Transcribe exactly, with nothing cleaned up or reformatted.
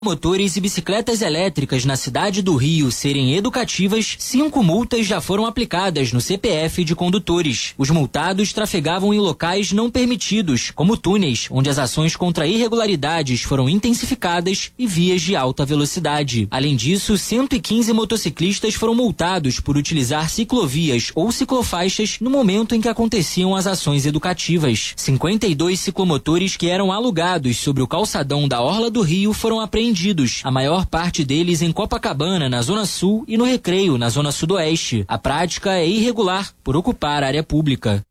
Motores e bicicletas elétricas na cidade do Rio serem educativas, cinco multas já foram aplicadas no C P F de condutores. Os multados trafegavam em locais não permitidos, como túneis, onde as ações contra irregularidades foram intensificadas, e vias de alta velocidade. Além disso, cento e quinze motociclistas foram multados por utilizar ciclovias ou ciclofaixas no momento em que aconteciam as ações educativas. cinquenta e dois ciclomotores que eram alugados sobre o calçadão da Orla do Rio foram apreendidos. A maior parte deles em Copacabana, na Zona Sul, e no Recreio, na Zona Sudoeste. A prática é irregular por ocupar área pública.